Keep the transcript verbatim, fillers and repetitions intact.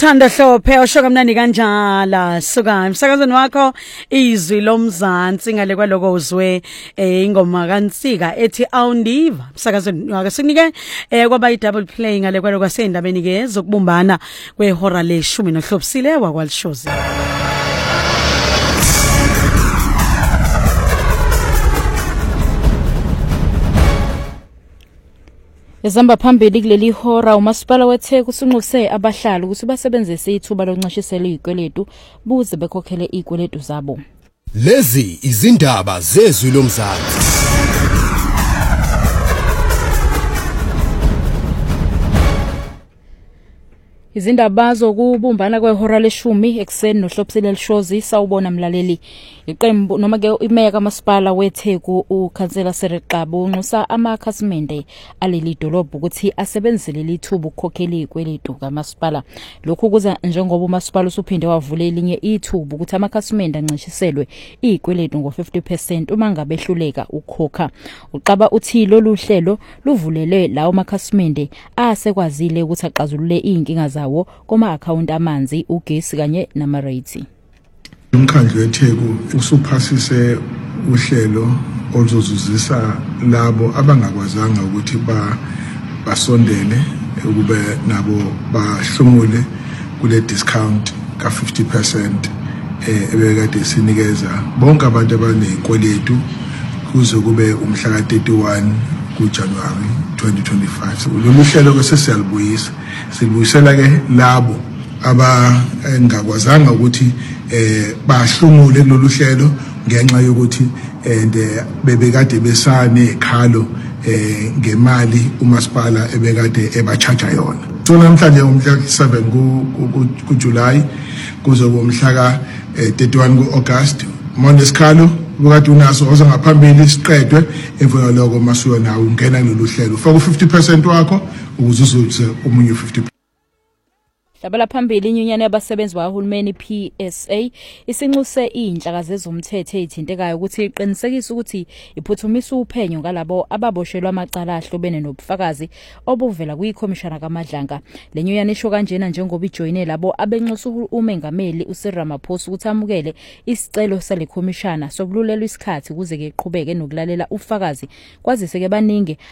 Uthando Hlophe oshoka mnandi kanjala suka emsakazweni wakho izwi lomzansi ngale kwaloko uzwe eh, ingoma kaNsika ethi awundiva emsakazweni wakho sikunike eh, kwaba i double play ngale kwaloko asendabeni ke zokubumbana kwehora leshumi nohlobisile wakwalishozi. Ezamba phambili kuleli hora umasipala weTheku usunxuse abahlali ukuthi basebenzise ithuba lonxashisela izikweletu buze bekhokhele izikweletu zabo. Lezi izindaba zezwi lomzansi. Izindaba zokubumbana kwehora leshumi ekseni nohlobisile lishozi sawubona mlaleli. Iqembu noma ke imeya kamasipala weTheku uKhansela Sereqabo unxusa amakhasimende aleli dolobho ukuthi asebenzele lithuba ukukhokhela izikweletu kamasipala. Lokhu kuza njengoba umasipala usuphinde wavula elinye ithuba ukuthi amakhasimende ancishiselwe izikweletu ngo fifty percent uma ngabe ehluleka ukukhokha. Uqaba uthi lolu hlelo luvulelwe lawo makhasimende asekwazile ukuthi axazulule izinkinga zawo koma account amanzi ugesi kanye nama rates. Umkhandlu weTheku usuphasise uhlelo oluzozuzisa labo abangakwazanga ukuthi ba basondele ukube nabo bahlomule kule discount ka fifty percent eh ebekade sinikeza bonke abantu abanezikweletu kuze kube umhla ka thirty-one kuJanuary twenty twenty-five. So lolu hlelo ke sesiyalibuyisa silibuyisela ke labo abangakwazanga ukuthi eh bahlumule kulolu hlelo ngenxa yokuthi and bebekade besane ekhalo eh ngemali umasipala ebekade ebachaja yona. So namhlanje umhla seven ku July kuze umhla ka thirty-one ku August monesikhalo ukade unaso oza ngaphambili siqedwe emvula lokho masuyo nawo ungena kulolu hlelo faka fifty percent wakho ukuze uzothi omunye fifty percent. Labala phambili inyunyane yabasebenzi bahulumeni P S A isinxuse inhlaka zezomthetho ezithintekayo ukuthi iqinisekise ukuthi iphuthumisa uphenyo ngalabo ababoshelwa amacala ahlobene nobufakazi obuvela kuyikhomishana kaMadlanga. Lenyunyane isho kanjena njengoba ijoyine labo abenxusa umengameli uCyril Ramaphosa ukuthi amukele isicelo sale khomishana sokululelwa isikhathi kuze ke iqhubeke nokulalela ufakazi kwazise ke baningi